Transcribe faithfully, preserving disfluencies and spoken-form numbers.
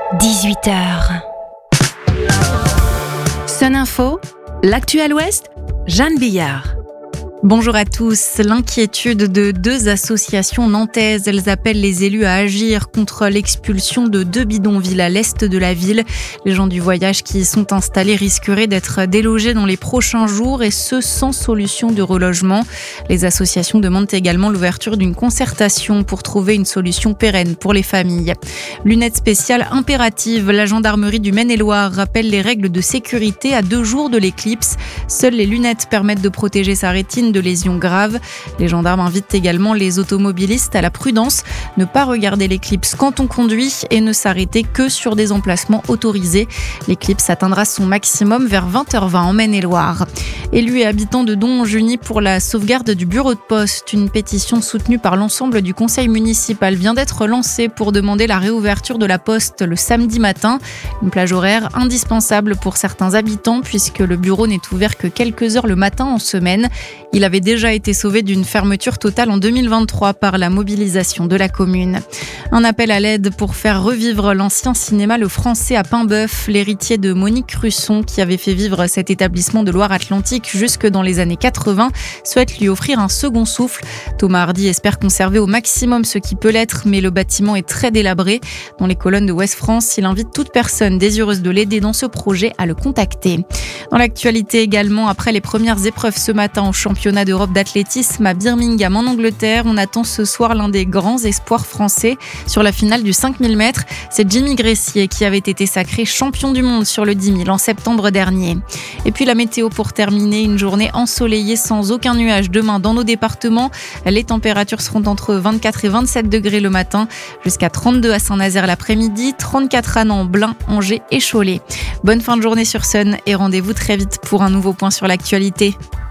dix-huit heures. Sun Info, l'actu à l'Ouest, Jeanne Billard. Bonjour à tous. L'inquiétude de deux associations nantaises. Elles appellent les élus à agir contre l'expulsion de deux bidonvilles à l'est de la ville. Les gens du voyage qui y sont installés risqueraient d'être délogés dans les prochains jours et ce sans solution de relogement. Les associations demandent également l'ouverture d'une concertation pour trouver une solution pérenne pour les familles. Lunettes spéciales impératives. La gendarmerie du Maine-et-Loire rappelle les règles de sécurité à deux jours de l'éclipse. Seules les lunettes permettent de protéger sa rétine de lésions graves. Les gendarmes invitent également les automobilistes à la prudence, ne pas regarder l'éclipse quand on conduit et ne s'arrêter que sur des emplacements autorisés. L'éclipse atteindra son maximum vers vingt heures vingt en Maine-et-Loire. Élus et habitants de Donge unis pour la sauvegarde du bureau de poste. Une pétition soutenue par l'ensemble du conseil municipal vient d'être lancée pour demander la réouverture de la poste le samedi matin. Une plage horaire indispensable pour certains habitants puisque le bureau n'est ouvert que quelques heures le matin en semaine. Il avait déjà été sauvé d'une fermeture totale en deux mille vingt-trois par la mobilisation de la commune. Un appel à l'aide pour faire revivre l'ancien cinéma Le Français à Paimboeuf, l'héritier de Monique Russon qui avait fait vivre cet établissement de Loire-Atlantique jusque dans les années quatre-vingts, souhaite lui offrir un second souffle. Thomas Hardy espère conserver au maximum ce qui peut l'être, mais le bâtiment est très délabré. Dans les colonnes de Ouest France, il invite toute personne désireuse de l'aider dans ce projet à le contacter. Dans l'actualité également, après les premières épreuves ce matin au championnat d'Europe d'athlétisme à Birmingham en Angleterre, on attend ce soir l'un des grands espoirs français sur la finale du cinq mille mètres. C'est Jimmy Gressier qui avait été sacré champion du monde sur le dix mille en septembre dernier. Et puis la météo pour terminer, une journée ensoleillée sans aucun nuage demain dans nos départements. Les températures seront entre vingt-quatre et vingt-sept degrés le matin, jusqu'à trente-deux à Saint-Nazaire l'après-midi, trente-quatre à Nantes, Blain, Angers et Cholet. Bonne fin de journée sur Sun et rendez-vous très vite pour un nouveau point sur l'actualité.